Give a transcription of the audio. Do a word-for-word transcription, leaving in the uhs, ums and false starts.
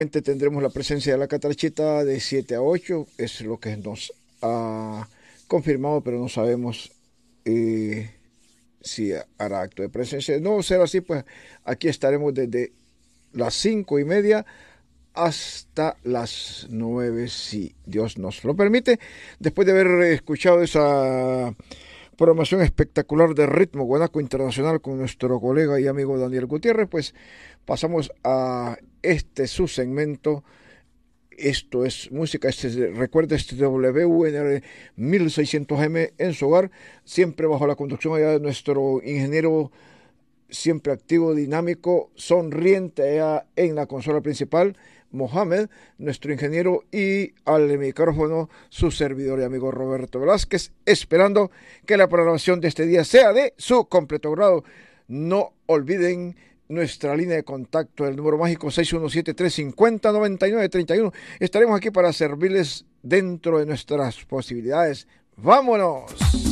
Tendremos la presencia de la catrachita de siete a ocho, es lo que nos ha confirmado, pero no sabemos eh, si hará acto de presencia. No será así, pues aquí estaremos desde las cinco y media hasta las nueve, si Dios nos lo permite. Después de haber escuchado esa programación espectacular de Ritmo Guanaco Internacional con nuestro colega y amigo Daniel Gutiérrez, pues pasamos a este su segmento. Esto es música, este, recuerda este W U N R mil seiscientos M en su hogar, siempre bajo la conducción allá de nuestro ingeniero siempre activo, dinámico, sonriente allá en la consola principal, Mohamed, nuestro ingeniero, y al micrófono su servidor y amigo Roberto Velázquez, esperando que la programación de este día sea de su completo grado. No olviden nuestra línea de contacto, el número mágico seis uno siete, tres cinco cero, nueve nueve tres uno. Estaremos aquí para servirles dentro de nuestras posibilidades. ¡Vámonos!